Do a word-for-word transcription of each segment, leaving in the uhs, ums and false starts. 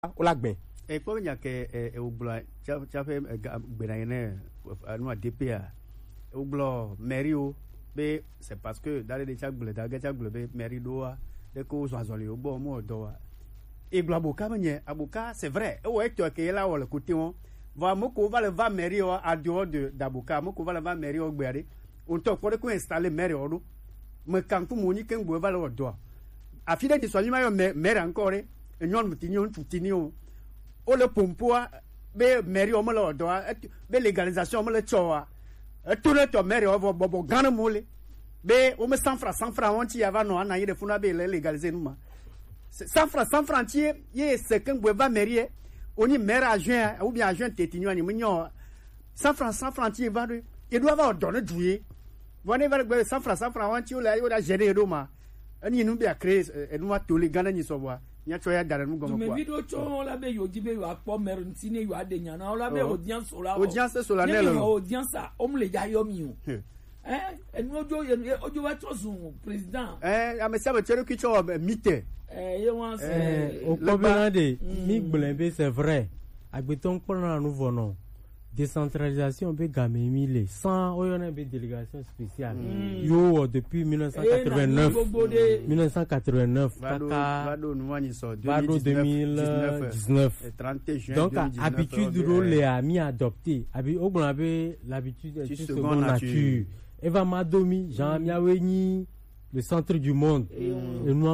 Ola gben. E po nya ke e uglo cha cha fe gbena ne anu D P A. Uglo Merio be c'est parce que dans les cha gble da ga cha gble be Meri doa de ko so azoli ogbo mo doa. E glo aboka menye aboka c'est vrai. E wo eto ke la wo le côté on va moko va le va Merio à dehors de d'aboka moko va le va Merio gbere. On to ko de ko installer Merio do. Me kan fu mo ni ken gbo va le doa. A fide de so ni ma yo Meri encore e nyon mutinyo tutinyo o le pompoa be Meri o mo le doa be légalisation mo le choa e tout le to Meri o bobo gana mole be o me cent francs cent francs on ti ava no ana yede funa be légaliser numa cent francs cent francs ti ye se ken bo va Meri oni maire adjoint ou bien adjoint tetinyo ni munyo cent francs cent francs ti va do e do ava donner doué vone va be cent francs cent francs on ti o la yo da gérer do ma ani nu be a créer e nu ma to le gana ni so wa nya choya dara nu gomo kwa me video cho la be yo jibe yo akpo meru ntine yo adenya na la be audience ola audience solennel audience o mle ja yo mi o eh enu ojo ojo wa to sun president eh amesa be tere ki cho mite eh ye wan se eh o covenade mi gbelembe c'est vrai agbeton pona nu vono décentralisation be gamemi le sans oyona be délégation spéciale yo depuis mille neuf cent quatre-vingt-neuf mille neuf cent quatre-vingt-neuf kaka vado nwani so deux mille dix-neuf trente juin donc habitude rôle a mis adopté abi ogbon be l'habitude de seconde nature Eva Madomi Jean Miaweni le centre du monde et nous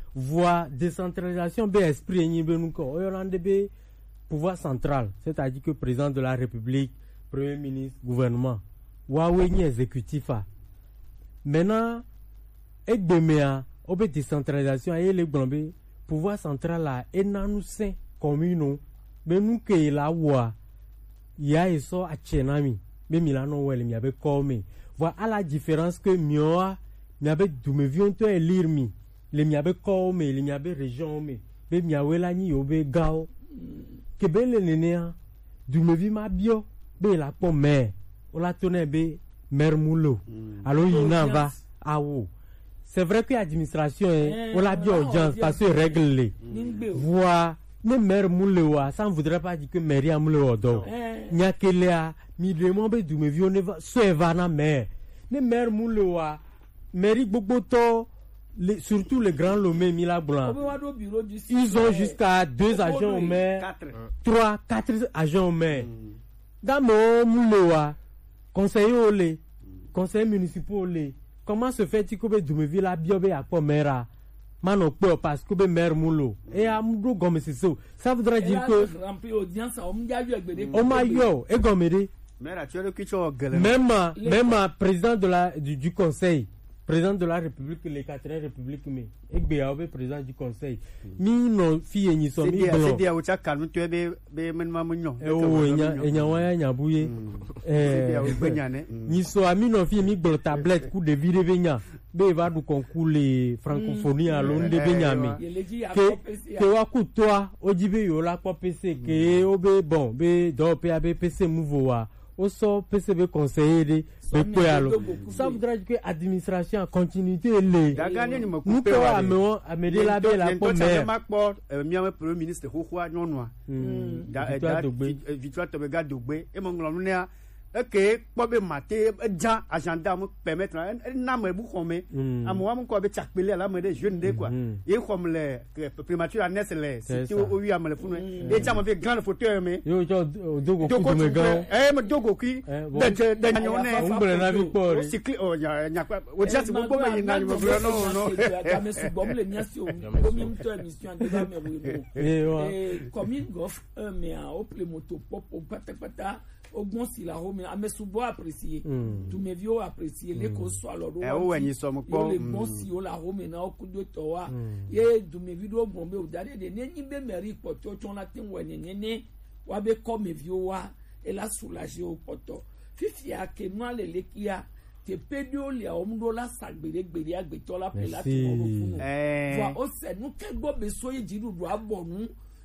voit décentralisation be esprit ni be nous ko oyona be pouvoir central, c'est-à-dire que président de la République, premier ministre, gouvernement, Huawei ni exécutif a. Maintenant, et demain, au be décentralisation et les blambé, pouvoir central là, et nous sain communaux, mais nous que la wa, il y a eso à Tchenami, mais Milano ouais, il y avait comme, voilà la différence que mioa, il y avait d'où me vient toi et l'irmi, il y avait comme, il y avait région mais, mais il y avait la ni obe gao. Que ben le nénéa du me vi ma bio be la po mère on la tourne be mère moulo alors il n'en va à où c'est vrai que l'administration on la bio audience parce que règle les voix mais mère moulo ça ne voudrait pas dire que mère a moulo do nya kelea mi demande be du me vi on va so evana mère mais mère moulo mère gbogbo to Les, surtout les grands Lomé Mila Blanc, ils ont jusqu'à deux agents au maire, trois, quatre agents au maire. Dans mon mouloa, conseiller au lait, conseiller municipal au lait, comment se fait-il que Doumeville a bien à quoi maire Mano peur parce que maire moulo et à moudou gomme c'est ça. Ça voudrait dire que on m'a yo et gommé. Même même président de la du, du conseil. Président de la République, les quatre républiques, mais et bien président du Conseil. Ni nos filles ni sont mis blancs. C'est dia ucha calme tu be be menma munyo. Eh oh enya enya waya nya bouye. Eh ni so ami nos filles mi blanc tablette coup de vire venya. Be va du concours les francophonie à l'onde de Benyame. Que que wa ku toi ojibe yo la ko P C que obe bon be do P B P C mouvoa. Au sort P C B conseiller ça voudrait dire que l'administration en continuité les nous pouvons amener amener la belle la première miam premier ministre Hohua Nonwa da Victoire Tobega Dogbe et mon glomnia que pobe maté ja agenda me permettre na me bu xomé amwa mon ko be chakpele la me de jeune de quoi et comme les primature à nest les c'est au wi am le funu et ja me fait grande photo mais yo dogo ku me ga eh me dogo ki de de nyone on bre na bi por cycle o nya nya o ja se bo me na mo no no ka me su bom le nya si o comme une émission de ba me oui et comme une gof mais au ple moto pop pata pata au bon si la home a me subo apprécier tous mes vieux apprécier les qu'on soit alors eh ouais ni somme ko les bon si o la home na o kudo to wa ye du me vidéo bombe o dare de neni be meri poto chon la tin we neni wa be comme mes vieux wa et la soulager au poto fifi a ke no le lekia te pedio le o mdo la sagbere gbere agbeto la pe la ti mo funu wa o se nu ke gbo be so ye jiru do abonu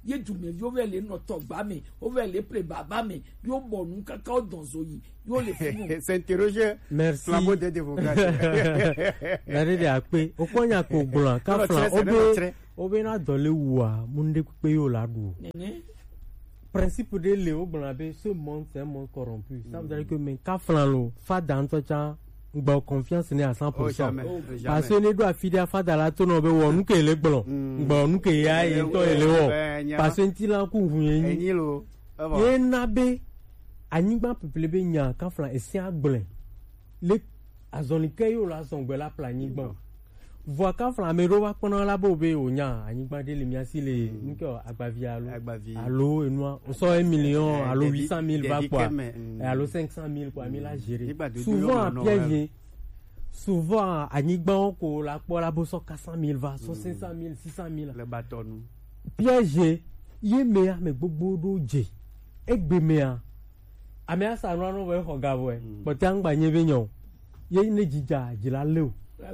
ye dumevi o ve le nɔtɔ gba me o ve le ple baba me yo bɔ nu kaka o dɔnzo yi yo le funu. s'interroger. Merci. Flambeau de démocratie. Nare de akpe o konya ko gblan ka flan obe obe na dole wa munde pe yo la du. Principe de Léo Blabé, ce monde c'est un monde corrompu. Ça veut dire que mais ka flan lo fa dans to cha ngba confiance ni à cent pour cent. Parce que ne doit fidèle fa dans la to no be wo nu ke le gblan. Ngba nu ke ya e to ele wo. Parce que ti la ku hu yin. Eyin lo. Ye na be anigba peuple be nya ka flan e si agblen. Le azonike yo la songbe la planigba. Voa ka flan me ro wa pona la bo be o nya anigba de le mi asi le nko agbavia alo. Allo enoi o so un million, allo huit cent mille va quoi. Et allo cinq cent mille quoi mi la gérer. Souvent piège. Souvent anigba ko la po la bo so quatre cent mille va, so cinq cent mille, six cent mille. Le bâton. Piège. Ye me me gbogbo do je. Egbe me a. Ame asa no no we ho gabo e. But yang ba nye be nyon. Ye ne jija jila le o.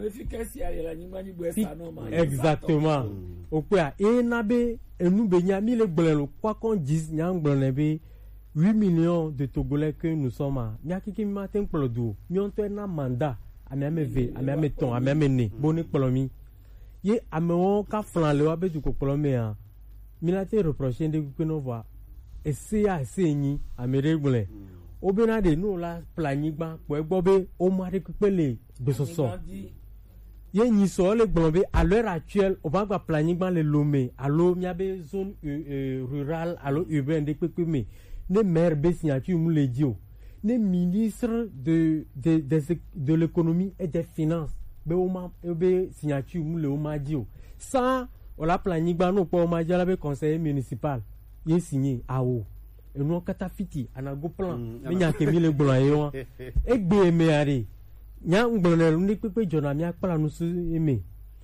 Exactement. Au quoi et nabe et nous baignons mille blelo quoi qu'on dise nyang blonebe huit millions de Togolais que nous sommes à nyaki matin plodo nyon to na mandat a même ve a même ton a même né boni plomi ye amon ka flan le abe du ko plomé a milate reprocher de que nous voit et c'est à seigni a mere gble obena de nous la planigba po egbobe o ma récupérer de ce son. Ye ni so le globé à l'heure actuelle on va pas planigba le lomé allo miabe zone euh, rurale allo urbaine de pekeme ne maire be signature mu le dio ne ministre de de de, de l'économie et des finances be o ma be signature mu le o ma dio sans on la planigba no po ma jala be conseiller municipal ye signé awo e no katafiti anago plan me nya ke mi le gblan yo egbe me are nya ngbonel ni pepe jona mi akpala nu su eme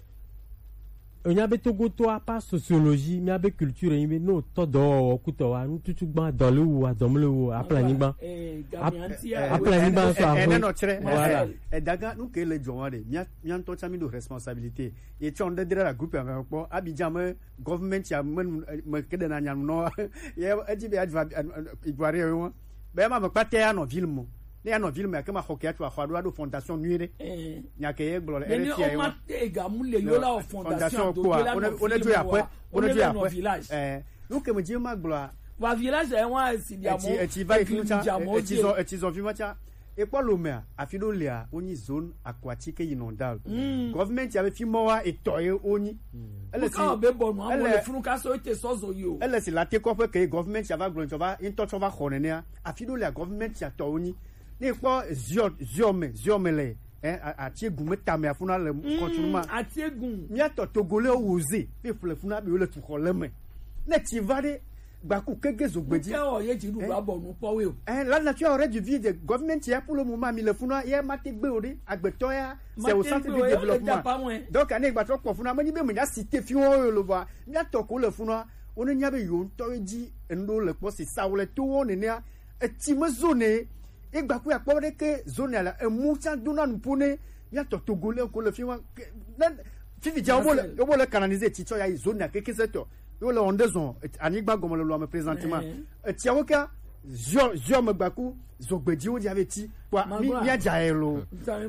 onya be togo to apa sociologie mi abe culture yin be no to do kuto wa nu tutu gba do le wo adom le wo apla ni gba apla ni gba so aho e no chere voilà e daga nu ke le jonwa de mi mi to chami do responsabilité e chon de dire la groupe en po abidjan government ya me kede na nyam no ye eji be adva igware yo be ma me pate ya no ville mo ne ya no ville me kama hokia tu akhwa do fondation nuire nya ke ye gbolo e ti e ma te ga mu le yo la fondation do la on est joué après on est joué après eh nous que me dire ma gbolo wa village e wa si dia mo e ti va e fi cha e ti zo e ti zo fi ma cha e kwa lo me afido le a oni zone aquatique inondable government ya be fi mo wa e toye oni ele si ka be bonu am le funu ka so te so zo yo ele si la te ko fe ke government ya va gbolo to va into to va khonene a afido le government ya to oni ne kwa zio zio me zio mele eh atiegu metame afuna le continuellement atiegu mia to togolais oser pe fle funa be le tuko leme ne ti vade gbaku kege zogbeji e o ye ti du ba bonu powe o eh la nature aurait dû vivre de government ya pour le moment mi le funa ye mate gbe ori agbeto ya c'est au centre du développement donc ane gba to ko funa mani be mo ya cité fi won lo va mia to ko le funa onu nya be yo to ji endo le po si sa wo le to won ne ya e ti me zone e gba ku akpo de ke zone ala e mu cha duna npone ya to togolais ko le fi wa fifi ja obo le obo le canaliser ti cho ya zone ya keke seto yo le ondezon anigba gomo le lo me présentement e ti awoka zo zo me gba ku zogbeji o di ave ti kwa mi mi aja elo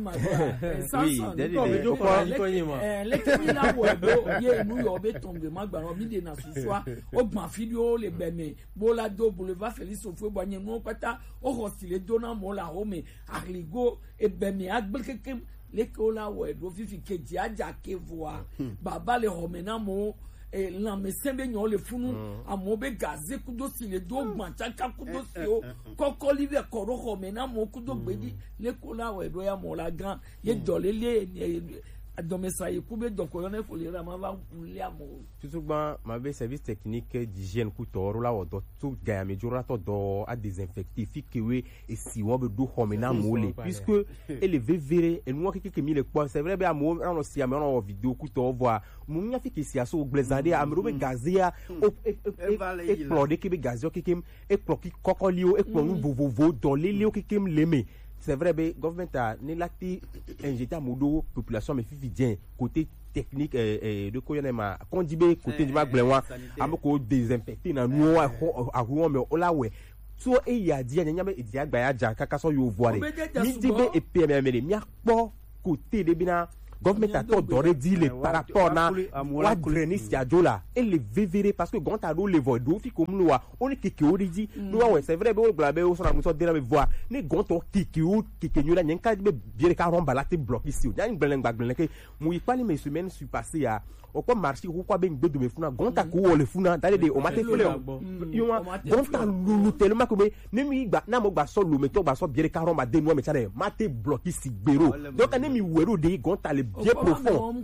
oui dede do ko ikoyin mo eh le kemi la wo do ye nu yo be tombe magbara mi de na susua o gban video le beme bo la do boulevard Félix Ofue boanye no pata o hostile dona mo la home arligo e beme agbekeke le ko la wo do fifi keji aja ke voa baba le home na mo e la me sembe nyo le funu amo be gaze kudo si le do gban chaka kudo si o koko live koro home na mo kudo gbedi le ko la wo do ya mo la gan ye dole le adomesa ye kube doko yo ne fo le ra ma va le amo tutu gban ma be service technique d'hygiène ku toro la wo do tu ga me jura to do a désinfecter fi kewe e si wo be do home na mo le puisque ele ve vere e no keke mi le po c'est vrai be amo no si amo no vidéo ku to voir mo nya fi ke si aso glezade amro be gazia o e plode ke be gazio keke e ploki kokolio e plonu vovovo do lele keke leme c'est vrai be government a ni lati injecter modo population me fifi dien côté technique de quoi on ma quand dit be côté du ma glenwa amoko désinfecter na nuo ahwo me ola we so e ya dia nya me dia gba ya ja kaka so yo voire mi di be e P M me mi akpo côté de bina government a tout d'aurait dit les par rapport na wa drainer siajola et les vivre parce que quand a do le vodo fi comme nous on est kiki oriji nous ouais c'est vrai be o glabe o so na muso dira me voir ni gonto kiki o kiki nyula nyenka be biere ka romba la te block ici ya ngbelen gbagbelen ke mu ipali me semaine suis passé à o ko marché ko kwa be ngbedo me funa gonta ko wo le funa dale de o mate fele yo gonta lulu tellement que ne mi gba na mo gba so lu me to gba so biere ka romba de no me chare mate block ici gbero donc ne mi wero de gonta le bien profond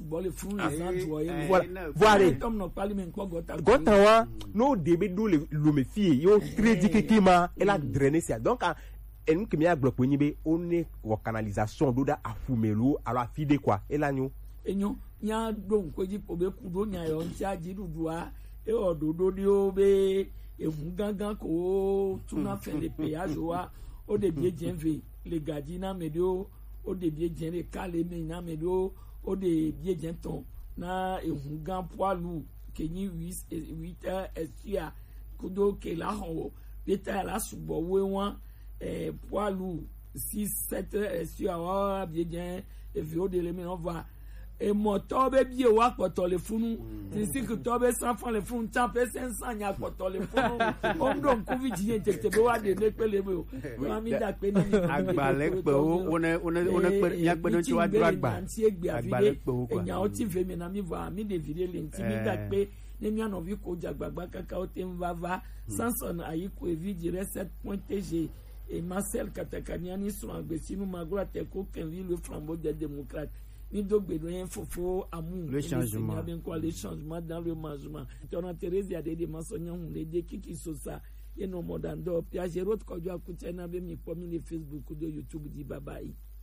voilà voilà gonta wa no debe do le lu me fie yo tredi kekima et la drainer ça donc en que mi a block ni be on est wa canalisation do da afumelo alors fide quoi et la nyu enyo nya don ko ji po be kudo nya yo ntia ji dudua e ododo ni o be emu gangan ko tuna fe le péage wa o de bien jenve le gaji na medio o de bien jenre kale me na medio o de bien jenton na emu gan poilu kenyi huit esia kudo ke la ho beta la subo we won eh poilu six sept esia wa bien jen e vi de le me on va et mon tobe bien wa poto le funu c'est que tobe cent francs le funu tape cinq cents nya poto le funu on don covid yen tete be wa de ne pele be o ma mi da pe ni agbale pe o one one one pe nya pe do ti wa dra gba agbale pe o kwa nya o ti fe mi na mi va mi de vire le nti mi da pe ne mi ana vi ko jagbagba kaka o te mvava Samson ayiko evi sept point T G et Marcel Katakaniani sont agbesi nous magla te ko kenvi le flambeau des démocrates. Ni donc besoin fofo amour le changement bien quoi les changements dans le mangement ton Thérèse ya des mensonnions les des qui qui sont ça et non modando pia Jérôme ko jo akutena be mi ko mi Facebook de YouTube di bye bye.